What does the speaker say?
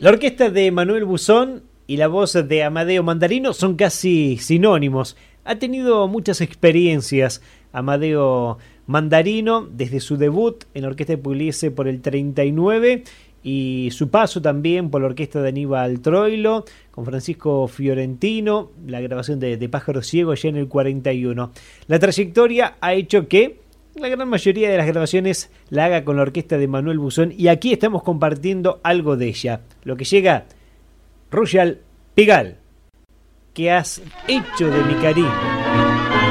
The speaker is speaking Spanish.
La orquesta de Manuel Buzón y la voz de Amadeo Mandarino son casi sinónimos. Ha tenido muchas experiencias Amadeo Mandarino desde su debut en la orquesta de Pugliese por el 39 y su paso también por la orquesta de Aníbal Troilo con Francisco Fiorentino, la grabación de Pájaro Ciego ya en el 41. La trayectoria ha hecho que la gran mayoría de las grabaciones la haga con la orquesta de Manuel Buzón y aquí estamos compartiendo algo de ella. Lo que llega, Royal Pigal, ¿qué has hecho de mi cariño?